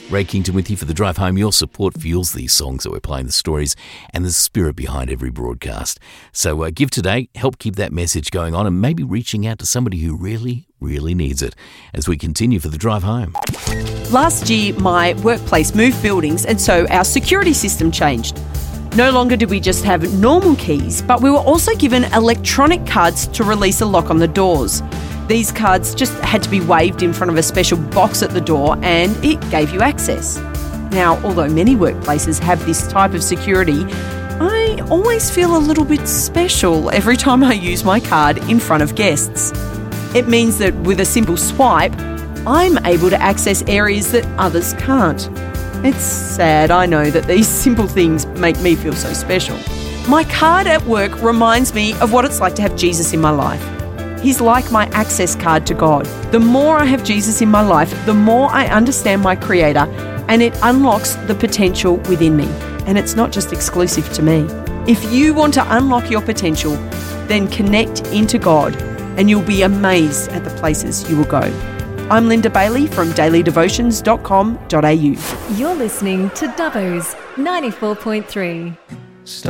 Ray Kington with you for the drive home. Your support fuels these songs that we're playing, the stories and the spirit behind every broadcast. So give today, help keep that message going on, and maybe reaching out to somebody who really needs it as we continue for the drive home. Last year, my workplace moved buildings, and so our security system changed. No longer did we just have normal keys, but we were also given electronic cards to release a lock on the doors. These cards just had to be waved in front of a special box at the door and it gave you access. Now, although many workplaces have this type of security, I always feel a little bit special every time I use my card in front of guests. It means that with a simple swipe, I'm able to access areas that others can't. It's sad, I know, that these simple things make me feel so special. My card at work reminds me of what it's like to have Jesus in my life. He's like my access card to God. The more I have Jesus in my life, the more I understand my Creator, and it unlocks the potential within me. And it's not just exclusive to me. If you want to unlock your potential, then connect into God, and you'll be amazed at the places you will go. I'm Linda Bailey from dailydevotions.com.au. You're listening to Dubbo's 94.3.